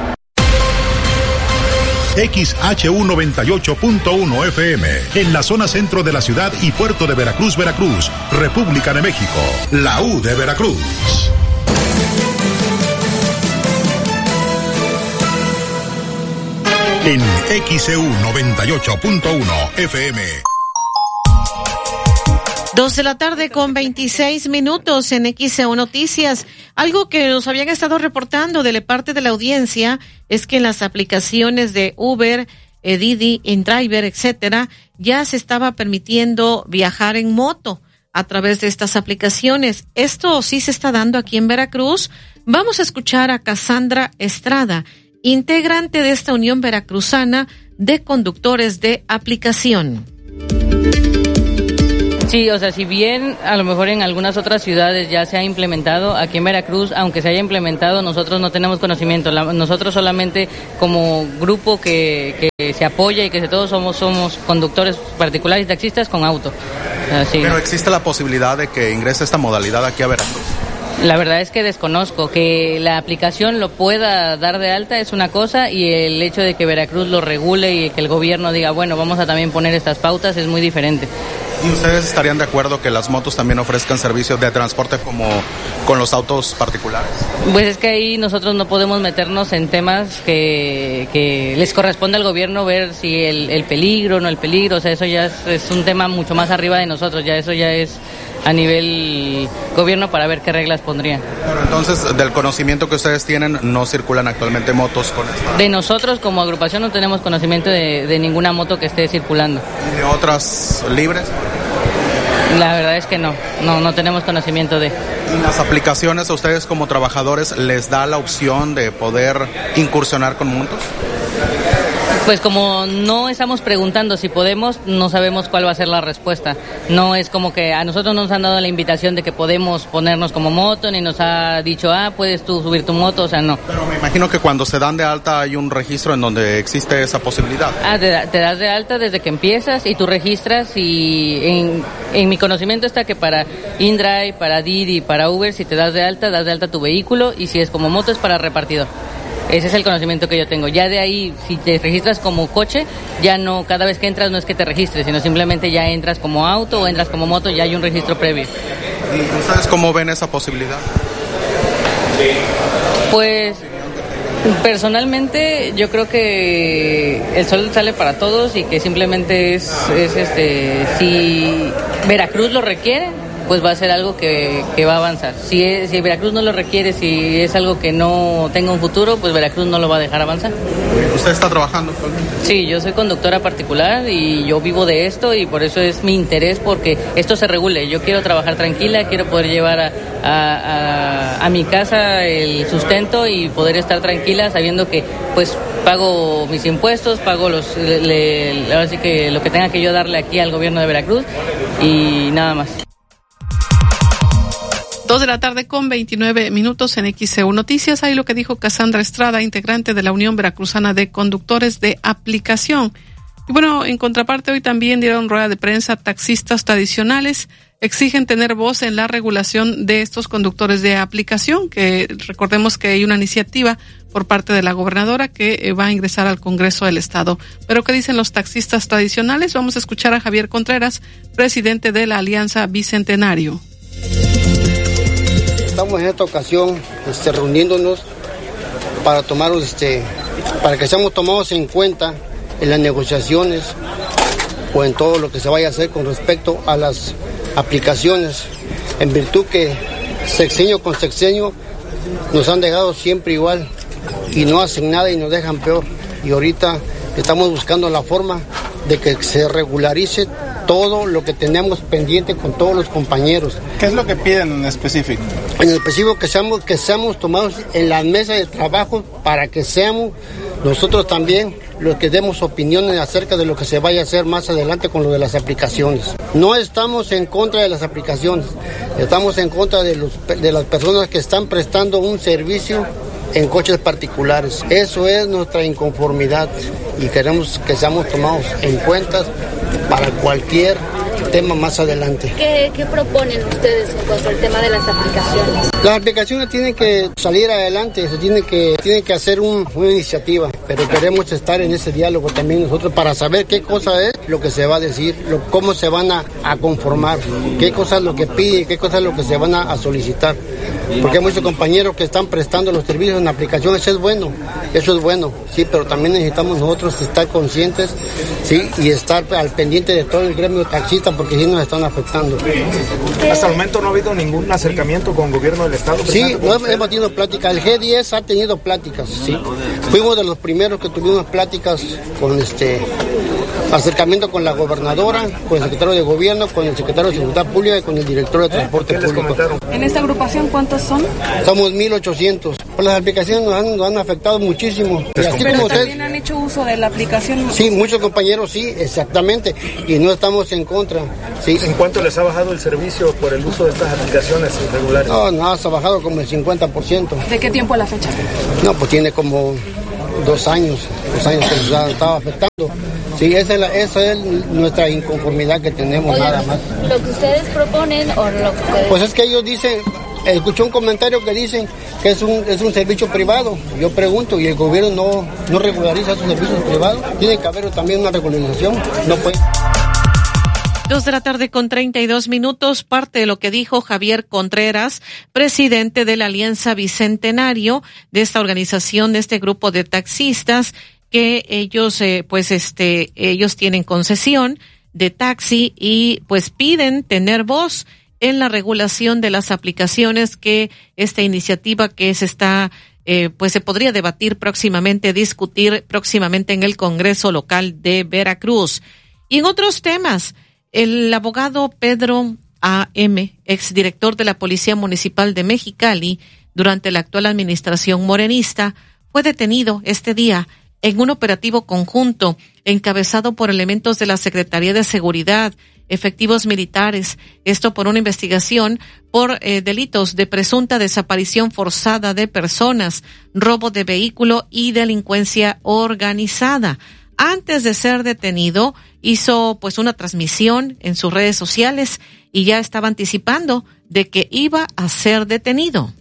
XHU 98.1 FM, en la zona centro de la ciudad y puerto de Veracruz, Veracruz, República de México, la U de Veracruz. En XHU 98.1 FM. 2:26 p.m. en XEU Noticias. Algo que nos habían estado reportando de la parte de la audiencia es que en las aplicaciones de Uber, Didi, InDriver, etcétera, ya se estaba permitiendo viajar en moto a través de estas aplicaciones. Esto sí se está dando aquí en Veracruz. Vamos a escuchar a Cassandra Estrada, integrante de esta Unión Veracruzana de Conductores de Aplicación. Sí, o sea, si bien a lo mejor en algunas otras ciudades ya se ha implementado, aquí en Veracruz, aunque se haya implementado, nosotros no tenemos conocimiento. Nosotros solamente como grupo que se apoya y que todos somos conductores particulares y taxistas con auto. Así. Pero existe la posibilidad de que ingrese esta modalidad aquí a Veracruz. La verdad es que desconozco. Que la aplicación lo pueda dar de alta es una cosa, y el hecho de que Veracruz lo regule y que el gobierno diga, bueno, vamos a también poner estas pautas, es muy diferente. ¿Y ustedes estarían de acuerdo que las motos también ofrezcan servicios de transporte como con los autos particulares? Pues es que ahí nosotros no podemos meternos en temas que les corresponde al gobierno ver si el peligro o no el peligro. O sea, eso ya es un tema mucho más arriba de nosotros. Ya eso ya es a nivel gobierno para ver qué reglas pondrían. Pero entonces, del conocimiento que ustedes tienen, ¿no circulan actualmente motos con esta? De nosotros como agrupación no tenemos conocimiento de ninguna moto que esté circulando. ¿Y de otras libres? La verdad es que no tenemos conocimiento de. ¿Y las aplicaciones a ustedes como trabajadores les da la opción de poder incursionar con motos? Pues como no estamos preguntando si podemos, no sabemos cuál va a ser la respuesta. No es como que a nosotros nos han dado la invitación de que podemos ponernos como moto, ni nos ha dicho, puedes tú subir tu moto, o sea, no. Pero me imagino que cuando se dan de alta hay un registro en donde existe esa posibilidad. Te das de alta desde que empiezas y tú registras, y en mi conocimiento está que para InDrive, para Didi, para Uber, si te das de alta tu vehículo, y si es como moto es para repartidor. Ese es el conocimiento que yo tengo. Ya de ahí, si te registras como coche, ya no, cada vez que entras no es que te registres, sino simplemente ya entras como auto o entras como moto, ya hay un registro previo. ¿Y ustedes cómo ven esa posibilidad? Pues, personalmente, yo creo que el sol sale para todos y que simplemente es si Veracruz lo requiere, pues va a ser algo que va a avanzar. Si Veracruz no lo requiere, si es algo que no tenga un futuro, pues Veracruz no lo va a dejar avanzar. ¿Usted está trabajando actualmente? Sí, yo soy conductora particular y yo vivo de esto, y por eso es mi interés, porque esto se regule. Yo quiero trabajar tranquila, quiero poder llevar a mi casa el sustento y poder estar tranquila sabiendo que pues pago mis impuestos, pago ahora sí que lo que tenga que yo darle aquí al gobierno de Veracruz, y nada más. 2:29 p.m. en XEU Noticias. Ahí lo que dijo Cassandra Estrada, integrante de la Unión Veracruzana de Conductores de Aplicación. Y bueno, en contraparte, hoy también dieron rueda de prensa taxistas tradicionales. Exigen tener voz en la regulación de estos conductores de aplicación, que recordemos que hay una iniciativa por parte de la gobernadora que va a ingresar al Congreso del Estado. Pero ¿qué dicen los taxistas tradicionales? Vamos a escuchar a Javier Contreras, presidente de la Alianza Bicentenario. Estamos en esta ocasión reuniéndonos para para que seamos tomados en cuenta en las negociaciones o en todo lo que se vaya a hacer con respecto a las aplicaciones, en virtud que sexenio con sexenio nos han dejado siempre igual y no hacen nada y nos dejan peor. Y ahorita estamos buscando la forma de que se regularice todo lo que tenemos pendiente con todos los compañeros. ¿Qué es lo que piden en específico? En específico que seamos tomados en las mesas de trabajo para que seamos nosotros también los que demos opiniones acerca de lo que se vaya a hacer más adelante con lo de las aplicaciones. No estamos en contra de las aplicaciones, estamos en contra de las personas que están prestando un servicio en coches particulares. Eso es nuestra inconformidad y queremos que seamos tomados en cuenta para cualquier tema más adelante. ¿Qué proponen ustedes en cuanto al tema de las aplicaciones? Las aplicaciones tienen que salir adelante, se tiene que hacer una iniciativa, pero queremos estar en ese diálogo también nosotros para saber qué cosa es lo que se va a decir, cómo se van a conformar, qué cosa es lo que piden, qué cosa es lo que se van a solicitar. Porque hay muchos compañeros que están prestando los servicios en aplicaciones, eso es bueno, sí, pero también necesitamos nosotros estar conscientes, sí, y estar al pendiente de todo el gremio taxista, porque sí nos están afectando. Hasta el momento no ha habido ningún acercamiento con el gobierno del Estado. Sí, hemos tenido pláticas, el G10 ha tenido pláticas, sí. Fuimos de los primeros que tuvimos pláticas con acercamiento con la gobernadora, con el secretario de gobierno, con el secretario de Seguridad Pública y con el director de Transporte Público. ¿En esta agrupación cuántos son? Somos 1,800. Las aplicaciones nos han afectado muchísimo. Y así como también han hecho uso de la aplicación. Sí, muchos compañeros sí, exactamente, y no estamos en contra. Sí. ¿En cuánto les ha bajado el servicio por el uso de estas aplicaciones irregulares? No, ha bajado como el 50%. ¿De qué tiempo a la fecha? No, pues tiene como 2 años que nos ha estado afectando. Sí, esa es nuestra inconformidad que tenemos. Oye, nada más. ¿Lo que ustedes proponen o lo que ustedes... Pues es que ellos dicen, escuché un comentario que dicen que es un servicio privado. Yo pregunto, ¿y el gobierno no regulariza sus servicios privados? Tiene que haber también una regularización. No puede. 2:32 p.m, parte de lo que dijo Javier Contreras, presidente de la Alianza Bicentenario, de esta organización, de este grupo de taxistas, que ellos, ellos tienen concesión de taxi y pues piden tener voz en la regulación de las aplicaciones, que esta iniciativa que se está, pues se podría debatir próximamente, discutir próximamente en el Congreso local de Veracruz. Y en otros temas, El abogado Pedro A.M., exdirector de la Policía Municipal de Mexicali, durante la actual administración morenista, fue detenido este día en un operativo conjunto encabezado por elementos de la Secretaría de Seguridad, efectivos militares, esto por una investigación por delitos de presunta desaparición forzada de personas, robo de vehículo y delincuencia organizada. Antes de ser detenido, hizo pues una transmisión en sus redes sociales y ya estaba anticipando de que iba a ser detenido.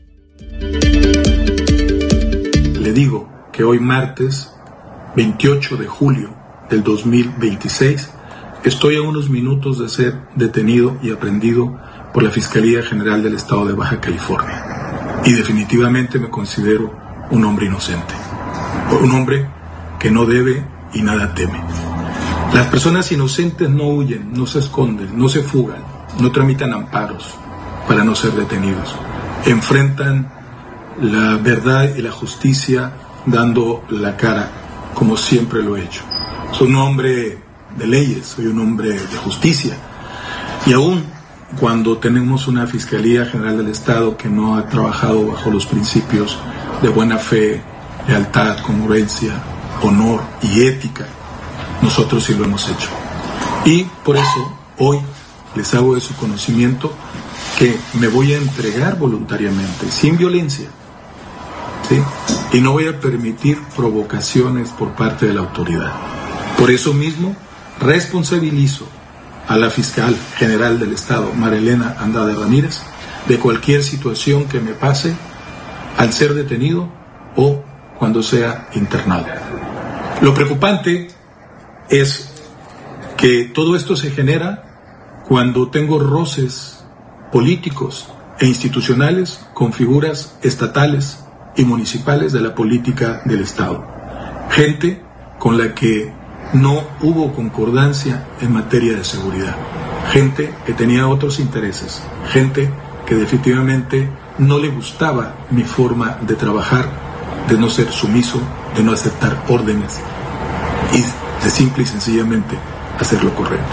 Le digo que hoy martes 28 de julio del 2026 estoy a unos minutos de ser detenido y aprehendido por la Fiscalía General del Estado de Baja California. Y definitivamente me considero un hombre inocente, un hombre que no debe y nada teme. Las personas inocentes no huyen, no se esconden, no se fugan, no tramitan amparos para no ser detenidos. Enfrentan la verdad y la justicia dando la cara, como siempre lo he hecho. Soy un hombre de leyes, soy un hombre de justicia. Y aún cuando tenemos una Fiscalía General del Estado que no ha trabajado bajo los principios de buena fe, lealtad, congruencia, honor y ética, nosotros sí lo hemos hecho. Y por eso hoy les hago de su conocimiento que me voy a entregar voluntariamente, sin violencia, ¿sí? Y no voy a permitir provocaciones por parte de la autoridad. Por eso mismo responsabilizo a la Fiscal General del Estado, Marilena Andrade Ramírez, de cualquier situación que me pase al ser detenido o cuando sea internado. Lo preocupante es que todo esto se genera cuando tengo roces políticos e institucionales con figuras estatales y municipales de la política del Estado. Gente con la que no hubo concordancia en materia de seguridad. Gente que tenía otros intereses. Gente que definitivamente no le gustaba mi forma de trabajar, de no ser sumiso, de no aceptar órdenes y de simple y sencillamente hacer lo correcto.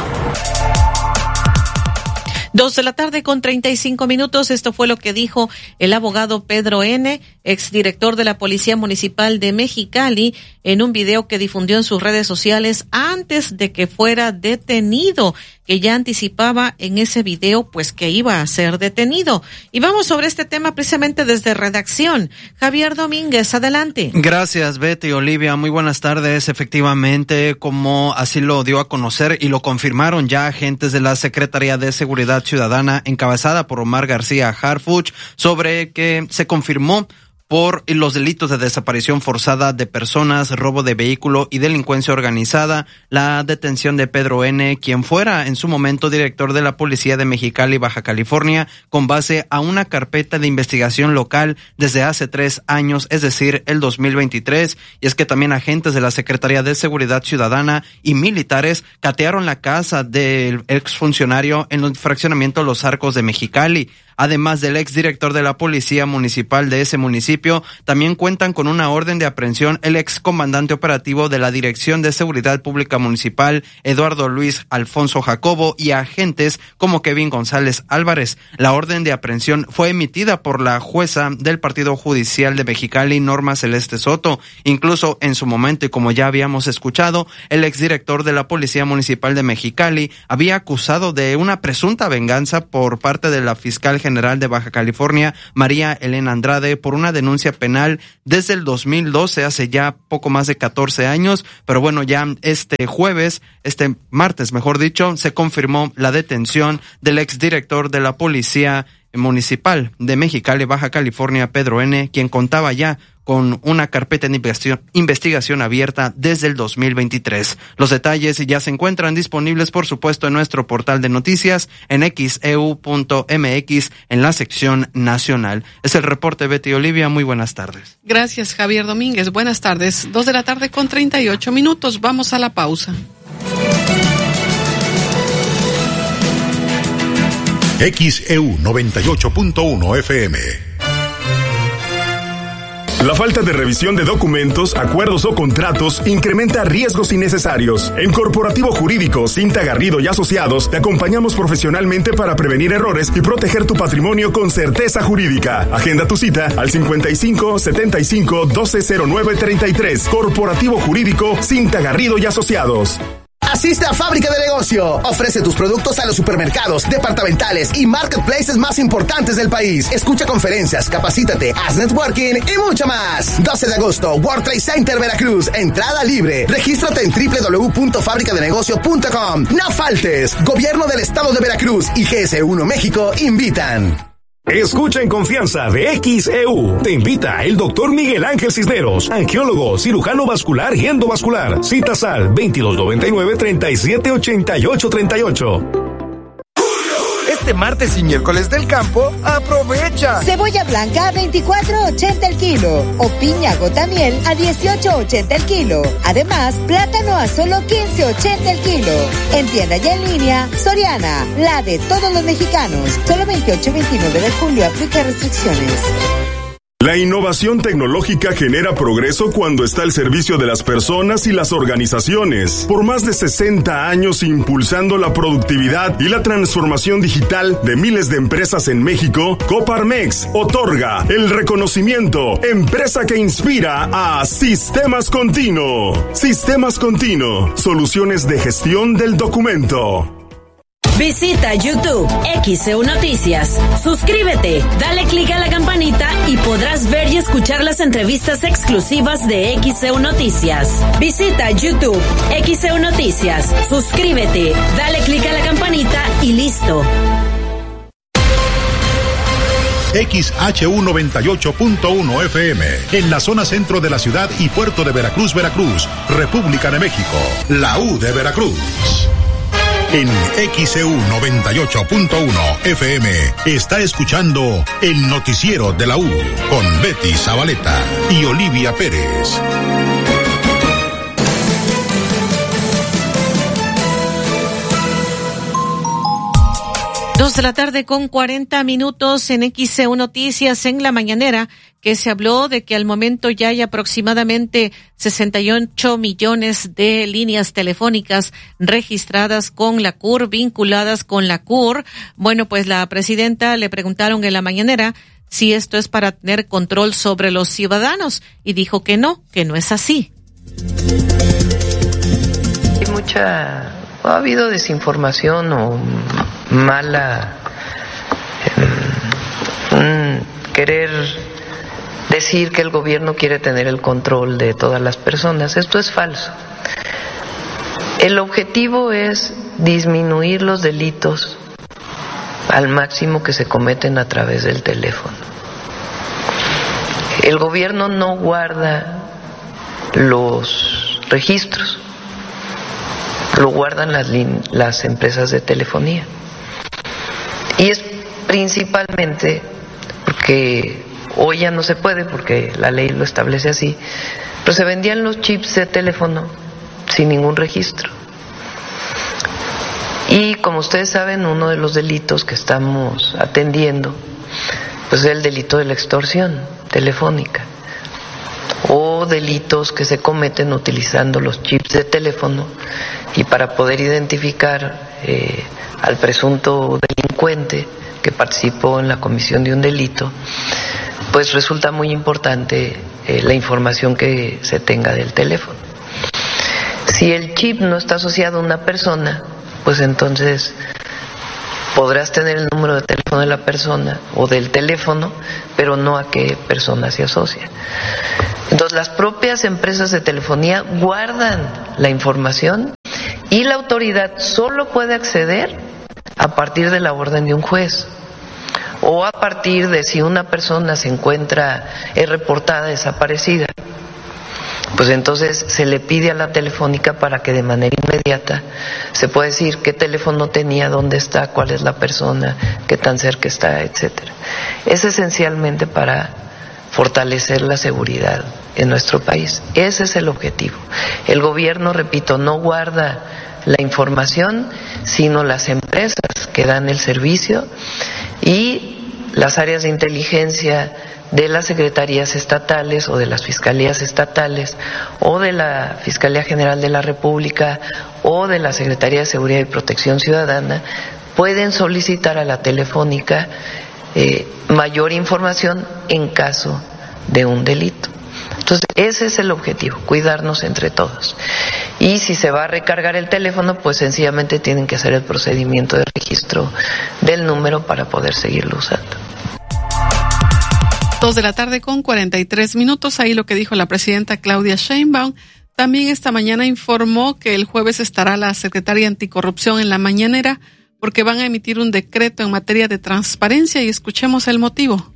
2:35 p.m. Esto fue lo que dijo el abogado Pedro N., exdirector de la Policía Municipal de Mexicali, en un video que difundió en sus redes sociales antes de que fuera detenido, que ya anticipaba en ese video pues que iba a ser detenido. Y vamos sobre este tema precisamente desde redacción. Javier Domínguez, adelante. Gracias, Betty, Olivia, muy buenas tardes. Efectivamente, como así lo dio a conocer y lo confirmaron ya agentes de la Secretaría de Seguridad Ciudadana encabezada por Omar García Harfuch, sobre que se confirmó por los delitos de desaparición forzada de personas, robo de vehículo y delincuencia organizada, la detención de Pedro N., quien fuera en su momento director de la Policía de Mexicali, Baja California, con base a una carpeta de investigación local desde hace 3 años, es decir, el 2023. Y es que también agentes de la Secretaría de Seguridad Ciudadana y militares catearon la casa del exfuncionario en el fraccionamiento Los Arcos de Mexicali. Además del exdirector de la Policía Municipal de ese municipio, también cuentan con una orden de aprehensión el excomandante operativo de la Dirección de Seguridad Pública Municipal, Eduardo Luis Alfonso Jacobo, y agentes como Kevin González Álvarez. La orden de aprehensión fue emitida por la jueza del Partido Judicial de Mexicali, Norma Celeste Soto. Incluso en su momento, y como ya habíamos escuchado, el exdirector de la Policía Municipal de Mexicali había acusado de una presunta venganza por parte de la fiscal general de Baja California, María Elena Andrade, por una denuncia penal desde el 2012, hace ya poco más de 14 años, pero bueno, ya este martes, mejor dicho, se confirmó la detención del exdirector de la Policía Municipal de Mexicali, Baja California, Pedro N., quien contaba ya con una carpeta de investigación abierta desde el 2023. Los detalles ya se encuentran disponibles, por supuesto, en nuestro portal de noticias en xeu.mx en la sección nacional. Es el reporte, Betty Olivia. Muy buenas tardes. Gracias, Javier Domínguez. Buenas tardes. 2:38 p.m. Vamos a la pausa. XEU 98.1 FM. La falta de revisión de documentos, acuerdos o contratos incrementa riesgos innecesarios. En Corporativo Jurídico Cinta Garrido y Asociados te acompañamos profesionalmente para prevenir errores y proteger tu patrimonio con certeza jurídica. Agenda tu cita al 55 75 1209 33. Corporativo Jurídico Cinta Garrido y Asociados. Asiste a Fábrica de Negocio. Ofrece tus productos a los supermercados, departamentales y marketplaces más importantes del país. Escucha conferencias, capacítate, haz networking y mucho más. 12 de agosto, World Trade Center Veracruz. Entrada libre. Regístrate en www.fabricadenegocio.com. No faltes. Gobierno del Estado de Veracruz y GS1 México invitan. Escucha en confianza de XEU. Te invita el doctor Miguel Ángel Cisneros, angiólogo, cirujano vascular y endovascular. Citas al 2299-378838. Este martes y miércoles del campo, aprovecha. Cebolla blanca a 24.80 el kilo o piña gotamiel a 18.80 el kilo. Además, plátano a solo 15.80 el kilo. En tienda y en línea, Soriana, la de todos los mexicanos. Solo 28 y 29 de julio, aplica restricciones. La innovación tecnológica genera progreso cuando está al servicio de las personas y las organizaciones. Por más de 60 años impulsando la productividad y la transformación digital de miles de empresas en México, Coparmex otorga el reconocimiento Empresa que inspira a Sistemas Continuo. Sistemas Continuo, soluciones de gestión del documento. Visita YouTube XEU Noticias. Suscríbete, dale clic a la campanita y podrás ver y escuchar las entrevistas exclusivas de XEU Noticias. Visita YouTube XEU Noticias. Suscríbete, dale clic a la campanita y listo. XHU 98.1 FM, en la zona centro de la ciudad y puerto de Veracruz, República de México, la U de Veracruz. En XEU 98.1 FM está escuchando el noticiero de la U con Betty Zabaleta y Olivia Pérez. 2:40 p.m. en XEU Noticias en la mañanera, que se habló de que al momento ya hay aproximadamente 68 millones de líneas telefónicas registradas con la CUR, vinculadas con la CUR. Bueno, pues la presidenta le preguntaron en la mañanera si esto es para tener control sobre los ciudadanos y dijo que no es así. Ha habido desinformación o mala querer decir que el gobierno quiere tener el control de todas las personas. Esto es falso. El objetivo es disminuir los delitos al máximo que se cometen a través del teléfono. El gobierno no guarda los registros, lo guardan las empresas de telefonía. Y es principalmente porque hoy ya no se puede, porque la ley lo establece así, pero se vendían los chips de teléfono sin ningún registro. Y como ustedes saben, uno de los delitos que estamos atendiendo pues es el delito de la extorsión telefónica, o delitos que se cometen utilizando los chips de teléfono, y para poder identificar al presunto delincuente que participó en la comisión de un delito, pues resulta muy importante la información que se tenga del teléfono. Si el chip no está asociado a una persona, pues entonces podrás tener el número de teléfono de la persona o del teléfono, pero no a qué persona se asocia. Entonces las propias empresas de telefonía guardan la información y la autoridad solo puede acceder a partir de la orden de un juez, o a partir de si una persona es reportada desaparecida, pues entonces se le pide a la telefónica para que de manera inmediata se pueda decir qué teléfono tenía, dónde está, cuál es la persona, qué tan cerca está, etcétera. Es esencialmente para fortalecer la seguridad en nuestro país. Ese es el objetivo. El gobierno, repito, no guarda la información, sino las empresas que dan el servicio y las áreas de inteligencia de las secretarías estatales o de las fiscalías estatales o de la Fiscalía General de la República o de la Secretaría de Seguridad y Protección Ciudadana pueden solicitar a la Telefónica mayor información en caso de un delito. Entonces, ese es el objetivo, cuidarnos entre todos. Y si se va a recargar el teléfono, pues sencillamente tienen que hacer el procedimiento de registro del número para poder seguirlo usando. 2:43 p.m. Ahí lo que dijo la presidenta Claudia Sheinbaum. También esta mañana informó que el jueves estará la secretaria anticorrupción en la mañanera porque van a emitir un decreto en materia de transparencia y escuchemos el motivo.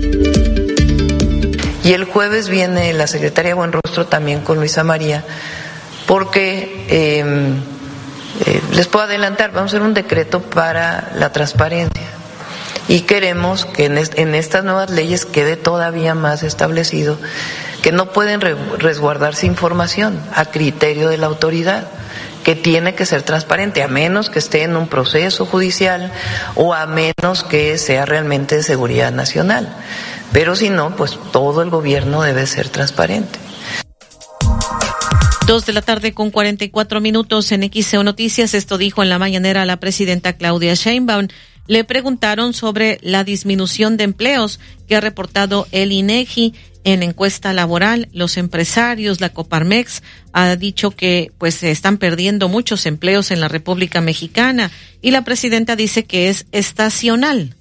Y el jueves viene la secretaria Buenrostro también con Luisa María porque les puedo adelantar, vamos a hacer un decreto para la transparencia. Y queremos que en estas nuevas leyes quede todavía más establecido que no pueden resguardarse información a criterio de la autoridad, que tiene que ser transparente, a menos que esté en un proceso judicial o a menos que sea realmente de seguridad nacional. Pero si no, pues todo el gobierno debe ser transparente. 2:44 p.m. en XEU Noticias. Esto dijo en la mañanera la presidenta Claudia Sheinbaum. Le preguntaron sobre la disminución de empleos que ha reportado el INEGI en encuesta laboral. Los empresarios, la Coparmex, ha dicho que pues se están perdiendo muchos empleos en la República Mexicana y la presidenta dice que es estacional.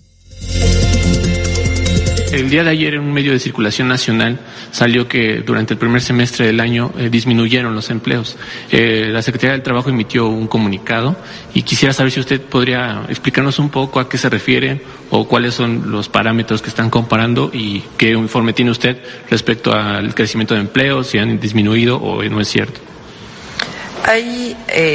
El día de ayer en un medio de circulación nacional salió que durante el primer semestre del año disminuyeron los empleos. La Secretaría del Trabajo emitió un comunicado y quisiera saber si usted podría explicarnos un poco a qué se refiere o cuáles son los parámetros que están comparando y qué informe tiene usted respecto al crecimiento de empleos, si han disminuido o no es cierto. Hay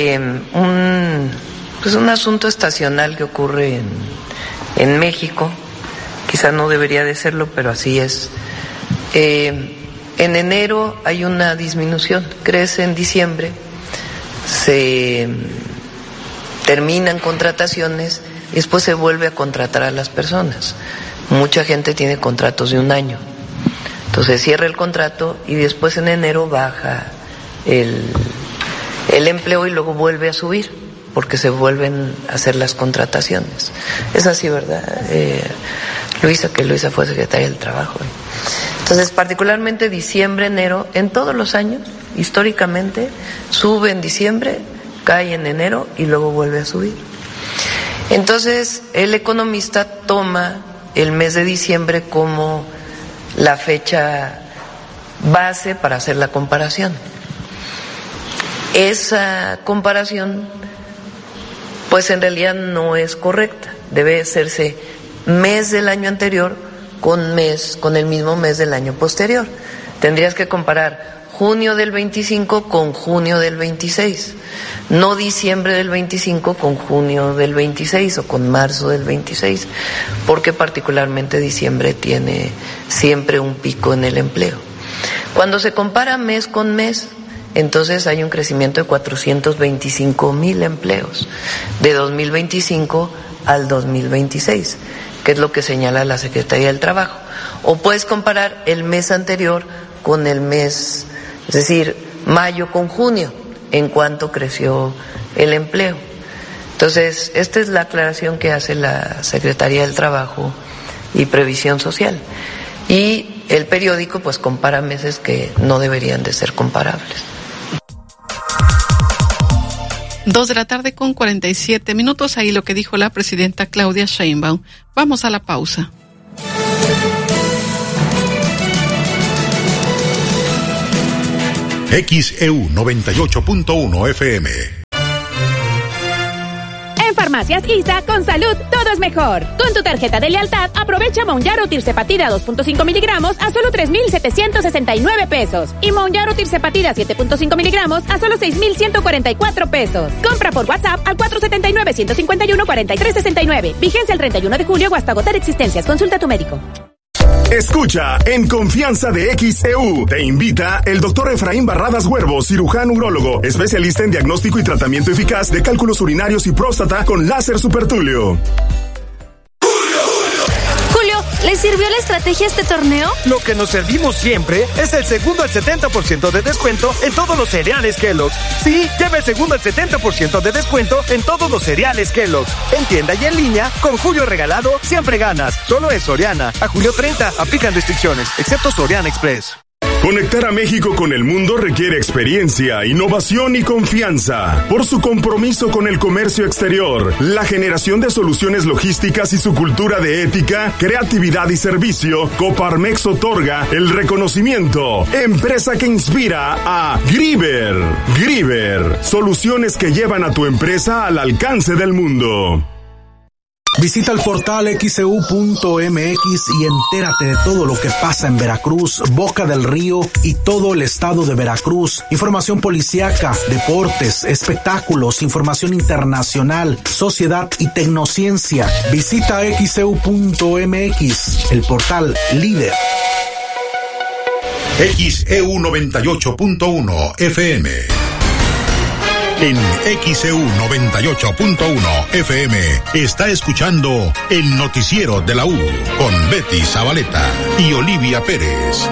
un asunto estacional que ocurre en México. Quizá no debería de serlo, pero así es. En enero hay una disminución, crece en diciembre, se terminan contrataciones y después se vuelve a contratar a las personas. Mucha gente tiene contratos de un año. Entonces cierra el contrato y después en enero baja el empleo y luego vuelve a subir, porque se vuelven a hacer las contrataciones. Es así, ¿verdad? Luisa fue secretaria del Trabajo. Entonces, particularmente diciembre, enero, en todos los años, históricamente, sube en diciembre, cae en enero y luego vuelve a subir. Entonces, el economista toma el mes de diciembre como la fecha base para hacer la comparación. Esa comparación pues en realidad no es correcta, debe hacerse mes del año anterior con el mismo mes del año posterior. Tendrías que comparar junio del 25 con junio del 26, no diciembre del 25 con junio del 26 o con marzo del 26, porque particularmente diciembre tiene siempre un pico en el empleo. Cuando se compara mes con mes, entonces hay un crecimiento de 425,000 empleos de 2025 al 2026, que es lo que señala la Secretaría del Trabajo. O puedes comparar el mes anterior con el mes, es decir, mayo con junio, en cuanto creció el empleo. Entonces, esta es la aclaración que hace la Secretaría del Trabajo y Previsión Social. Y el periódico pues compara meses que no deberían de ser comparables. 2:47 p.m. Ahí lo que dijo la presidenta Claudia Sheinbaum. Vamos a la pausa. XEU 98.1 FM. En Farmacias ISA, con salud, todo es mejor. Con tu tarjeta de lealtad, aprovecha Monjaro Tirzepatida 2.5 miligramos a solo 3,769 pesos. Y Monjaro Tirzepatida 7.5 miligramos a solo 6,144 pesos. Compra por WhatsApp al 479-151-4369. Vigencia el 31 de julio o hasta agotar existencias. Consulta a tu médico. Escucha En Confianza de XEU. Te invita el doctor Efraín Barradas Huervo, cirujano urólogo, especialista en diagnóstico y tratamiento eficaz de cálculos urinarios y próstata con láser supertulio. Julio, ¿Les sirvió la estrategia este torneo? Lo que nos servimos siempre es el segundo al 70% de descuento en todos los cereales Kellogg's. Sí, lleva el segundo al 70% de descuento en todos los cereales Kellogg's. En tienda y en línea, con Julio Regalado, siempre ganas. Solo en Soriana. A julio 30, aplican restricciones, excepto Soriana Express. Conectar a México con el mundo requiere experiencia, innovación y confianza. Por su compromiso con el comercio exterior, la generación de soluciones logísticas y su cultura de ética, creatividad y servicio, Coparmex otorga el reconocimiento Empresa que inspira a Grieber. Grieber, soluciones que llevan a tu empresa al alcance del mundo. Visita el portal xeu.mx y entérate de todo lo que pasa en Veracruz, Boca del Río y todo el estado de Veracruz. Información policíaca, deportes, espectáculos, información internacional, sociedad y tecnociencia. Visita xeu.mx, el portal líder. XEU 98.1 FM. En XEU 98.1 FM está escuchando el noticiero de la U con Betty Zabaleta y Olivia Pérez.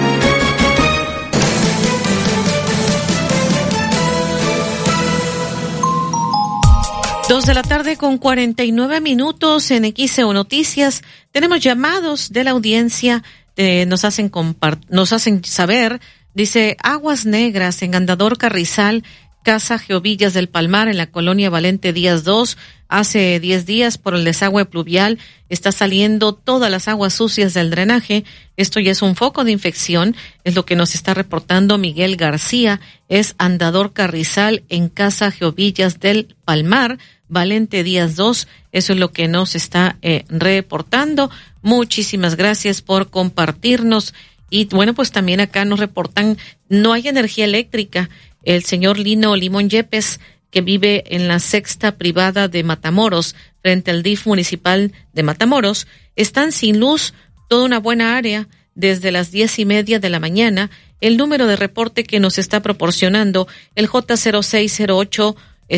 2 de la tarde con 49 minutos en XEU Noticias. Tenemos llamados de la audiencia, nos hacen saber, dice, aguas negras en Andador Carrizal, Casa Geovillas del Palmar, en la colonia Valente Díaz 2, hace 10 días por el desagüe pluvial está saliendo todas las aguas sucias del drenaje. Esto ya es un foco de infección, es lo que nos está reportando Miguel García, es Andador Carrizal en Casa Geovillas del Palmar, Valente Díaz 2, eso es lo que nos está reportando. Muchísimas gracias por compartirnos. Y bueno, pues también acá nos reportan, no hay energía eléctrica. El señor Lino Limón Yepes, que vive en la sexta privada de Matamoros, frente al DIF municipal de Matamoros, están sin luz toda una buena área desde las 10:30 de la mañana. El número de reporte que nos está proporcionando el J0608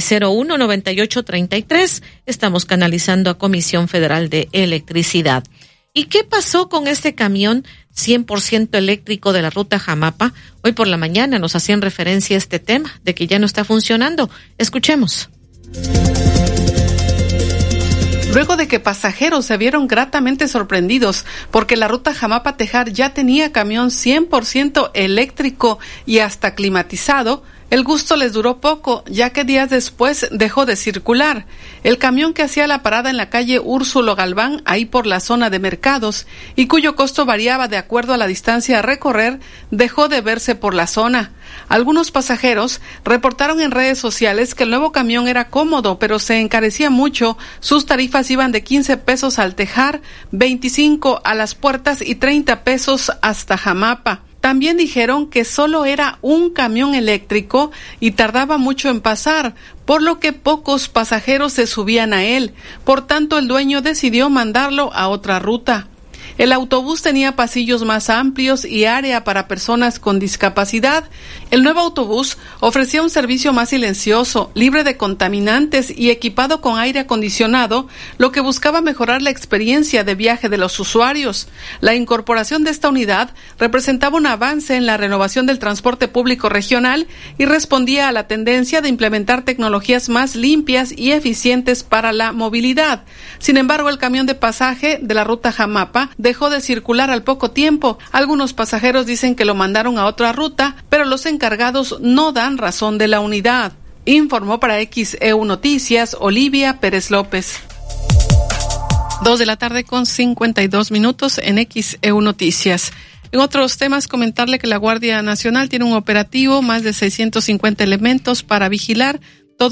019833, estamos canalizando a Comisión Federal de Electricidad. ¿Y qué pasó con este camión 100% eléctrico de la ruta Jamapa? Hoy por la mañana nos hacían referencia a este tema, de que ya no está funcionando. Escuchemos. Luego de que pasajeros se vieron gratamente sorprendidos porque la ruta Jamapa-Tejar ya tenía camión 100% eléctrico y hasta climatizado, el gusto les duró poco, ya que días después dejó de circular. El camión que hacía la parada en la calle Úrsulo Galván, ahí por la zona de mercados, y cuyo costo variaba de acuerdo a la distancia a recorrer, dejó de verse por la zona. Algunos pasajeros reportaron en redes sociales que el nuevo camión era cómodo, pero se encarecía mucho. Sus tarifas iban de 15 pesos al Tejar, 25 a Las Puertas y 30 pesos hasta Jamapa. También dijeron que solo era un camión eléctrico y tardaba mucho en pasar, por lo que pocos pasajeros se subían a él. Por tanto, el dueño decidió mandarlo a otra ruta. El autobús tenía pasillos más amplios y área para personas con discapacidad. El nuevo autobús ofrecía un servicio más silencioso, libre de contaminantes y equipado con aire acondicionado, lo que buscaba mejorar la experiencia de viaje de los usuarios. La incorporación de esta unidad representaba un avance en la renovación del transporte público regional y respondía a la tendencia de implementar tecnologías más limpias y eficientes para la movilidad. Sin embargo, el camión de pasaje de la ruta Jamapa dejó de circular al poco tiempo. Algunos pasajeros dicen que lo mandaron a otra ruta, pero los encargados no dan razón de la unidad. Informó para XEU Noticias Olivia Pérez López. 2 de la tarde con 52 minutos en XEU Noticias. En otros temas, comentarle que la Guardia Nacional tiene un operativo, más de 650 elementos para vigilar